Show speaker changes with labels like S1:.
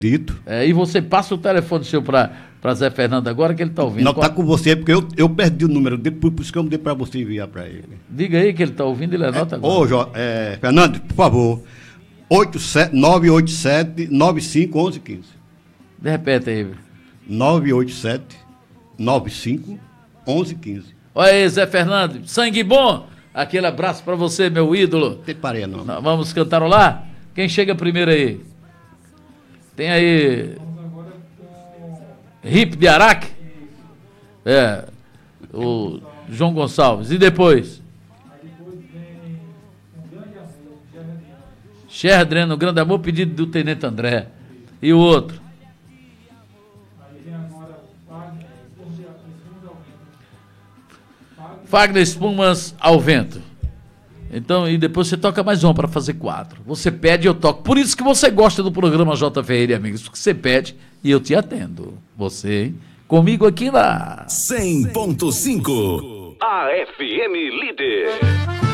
S1: Tito.
S2: E você passa o telefone seu para Zé Fernando agora, que ele está ouvindo.
S1: Não, está com você, porque eu perdi o número dele, por isso que eu mudei para você enviar para ele.
S2: Diga aí que ele está ouvindo, ele anota agora.
S1: Fernando, por favor, 987-95-1115.
S2: Repete aí.
S1: 987-95-1115.
S2: Olha aí, Zé Fernando, sangue bom. Aquele abraço para você, meu ídolo.
S1: Tem pareia, não.
S2: Vamos cantarolar? Quem chega primeiro aí? Tem aí... Hip de Araque? O João Gonçalves. E depois? Xerdreno, Grande Amor, pedido do Tenente André. E o outro? Fagner Espumas ao Vento. Então, e depois você toca mais uma para fazer 4. Você pede e eu toco. Por isso que você gosta do programa J. Ferreira e Amigos, porque você pede e eu te atendo. Você, hein? Comigo aqui na
S3: 100.5 A FM Líder.